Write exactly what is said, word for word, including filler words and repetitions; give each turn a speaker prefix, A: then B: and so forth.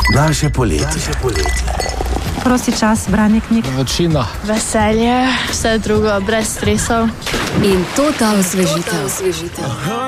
A: Naše poletje.
B: Prosti čas, branje knjig.
C: Večina.
D: Veselje, vse drugo, brez stresov.
E: In to ta osvežitev.